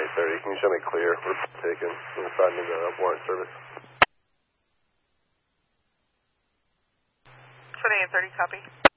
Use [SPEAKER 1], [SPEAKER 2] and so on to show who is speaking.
[SPEAKER 1] 2830. Can you show me clear? We're taken. We're assigned into warrant service.
[SPEAKER 2] 2830, copy.